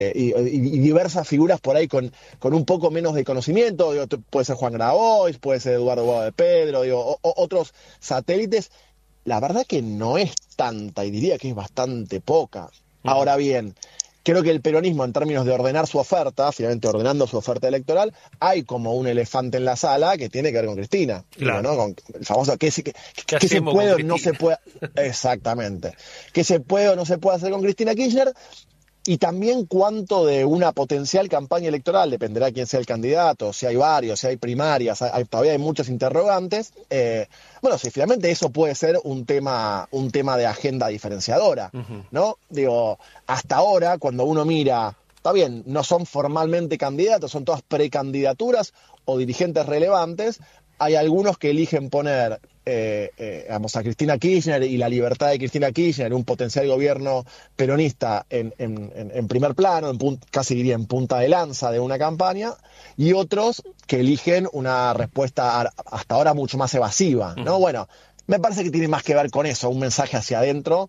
y diversas figuras por ahí con un poco menos de conocimiento. Digo, puede ser Juan Grabois, puede ser Eduardo Guado de Pedro, digo, otros satélites. La verdad que no es tanta, y diría que es bastante poca. Ujú. Ahora bien, creo que el peronismo, en términos de ordenar su oferta, finalmente ordenando su oferta electoral, hay como un elefante en la sala que tiene que ver con Cristina. Digo, Claro. ¿no? Con el famoso ¿Qué qué se hacemos con puede o no se Cristina? puede. Exactamente. ¿Qué se puede o no se puede hacer con Cristina Kirchner? Y también cuánto de una potencial campaña electoral, dependerá quién sea el candidato, si hay varios, si hay primarias, todavía hay muchos interrogantes. Bueno, si finalmente eso puede ser un tema de agenda diferenciadora, Ujú. ¿no? Digo, hasta ahora, cuando uno mira, está bien, no son formalmente candidatos, son todas precandidaturas o dirigentes relevantes, hay algunos que eligen poner vamos, a Cristina Kirchner y la libertad de Cristina Kirchner, un potencial gobierno peronista en primer plano, casi diría en punta de lanza de una campaña, y otros que eligen una respuesta hasta ahora mucho más evasiva, ¿no? Ujú. Bueno, me parece que tiene más que ver con eso, un mensaje hacia adentro,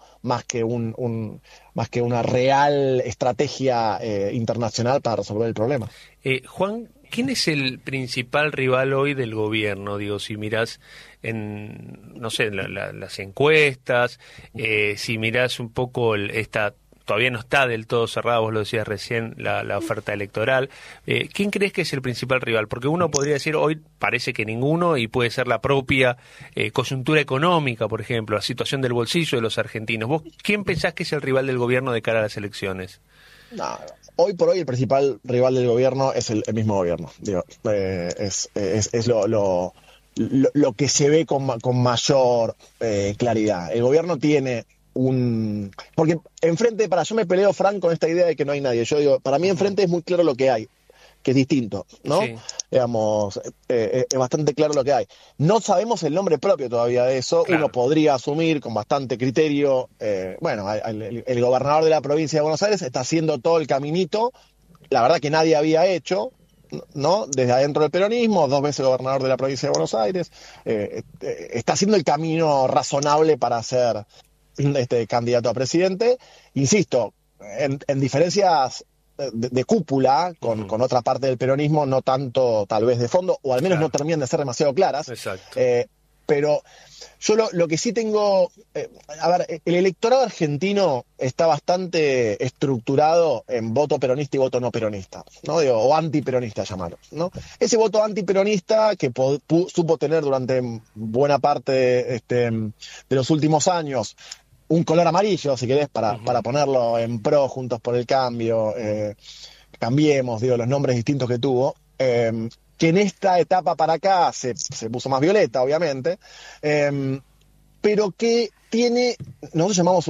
más que una real estrategia internacional para resolver el problema. Juan, ¿quién es el principal rival hoy del gobierno? Digo, si mirás en, no sé, las encuestas, si mirás un poco todavía no está del todo cerrada, vos lo decías recién, la oferta electoral. ¿Quién crees que es el principal rival? Porque uno podría decir hoy parece que ninguno y puede ser la propia coyuntura económica, por ejemplo, la situación del bolsillo de los argentinos. ¿Vos quién pensás que es el rival del gobierno de cara a las elecciones? No, hoy por hoy el principal rival del gobierno es el mismo gobierno. Digo, es lo que se ve con mayor claridad. El gobierno tiene Porque enfrente, yo me peleo, Frank, con esta idea de que no hay nadie. Yo digo, para mí Ujú. enfrente es muy claro lo que hay, que es distinto, ¿no? Sí, Digamos, es bastante claro lo que hay. No sabemos el nombre propio todavía de eso. Uno claro. podría asumir con bastante criterio, bueno, el gobernador de la provincia de Buenos Aires está haciendo todo el caminito, la verdad que nadie había hecho, ¿no? Desde adentro del peronismo, 2 veces gobernador de la provincia de Buenos Aires, está haciendo el camino razonable para ser candidato a presidente. Insisto, en diferencias de cúpula Ujú. con otra parte del peronismo, no tanto tal vez de fondo, o al menos no Claro, terminan de ser demasiado claras. exacto. Pero yo lo que sí tengo, a ver, el electorado argentino está bastante estructurado en voto peronista y voto no peronista, ¿no? Digo, o antiperonista llamarlo, ¿no? Ese voto antiperonista que supo tener durante buena parte de los últimos años un color amarillo, si querés, para Ujú. ponerlo en pro, Juntos por el Cambio, Cambiemos, digo, los nombres distintos que tuvo, que en esta etapa para acá se puso más violeta, obviamente, eh, pero que tiene, nosotros llamamos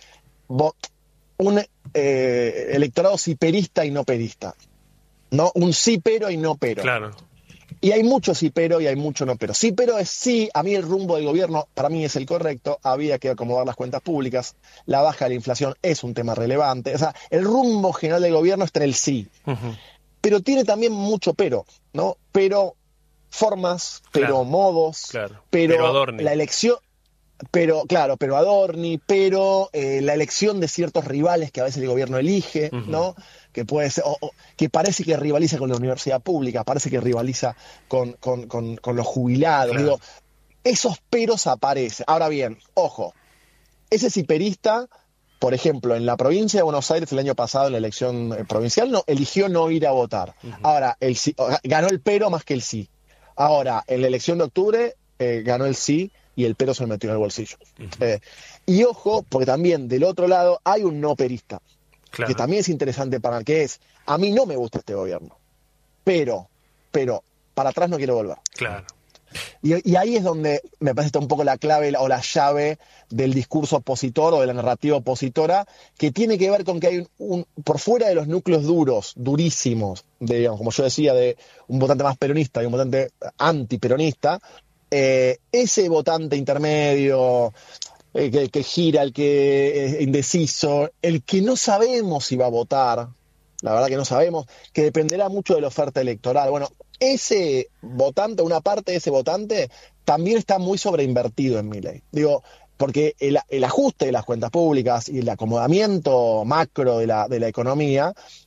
un electorado sí perista y no perista, ¿no? Un sí pero y no pero. Claro, Y hay mucho sí pero y hay mucho no pero. Sí pero es sí, a mí el rumbo del gobierno, para mí es el correcto, había que acomodar las cuentas públicas, la baja de la inflación es un tema relevante, o sea, el rumbo general del gobierno está en el sí, ujú, pero tiene también mucho pero, ¿no? Pero formas, pero claro, modos, claro. Pero pero la Adorni. elección, pero claro, pero Adorni, pero la elección de ciertos rivales que a veces el gobierno elige, Ujú, ¿no? Que puede ser, que parece que rivaliza con la universidad pública, parece que rivaliza con los jubilados. claro. Digo, esos peros aparecen. Ahora bien, ojo, ese ciperista, por ejemplo, en la provincia de Buenos Aires el año pasado en la elección provincial eligió no ir a votar. Ujú, Ahora, ganó el pero más que el sí. Ahora, en la elección de octubre ganó el sí y el pero se lo metió en el bolsillo. ujú, Eh, y ojo, porque también del otro lado hay un no perista, que claro, también es interesante para el que es, a mí no me gusta este gobierno, pero, pero, para atrás no quiero volver. claro. Y ahí es donde me parece está un poco la clave o la llave del discurso opositor o de la narrativa opositora, que tiene que ver con que hay por fuera de los núcleos duros, durísimos, digamos, como yo decía, de un votante más peronista y un votante antiperonista, ese votante intermedio, que gira, el que es indeciso, el que no sabemos si va a votar, la verdad que no sabemos, que dependerá mucho de la oferta electoral. Bueno, ese votante, una parte de ese votante, también está muy sobreinvertido en Milei. Digo, porque el ajuste de las cuentas públicas y el acomodamiento macro de la economía